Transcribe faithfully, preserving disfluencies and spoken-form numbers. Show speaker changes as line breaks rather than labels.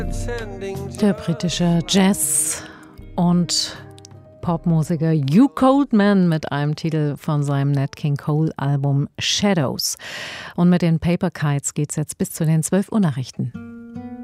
Der britische Jazz- und Popmusiker Hugh Coldman mit einem Titel von seinem Nat King Cole-Album Shadows. Und mit den Paper Kites geht's jetzt bis zu den zwölf Uhr Nachrichten.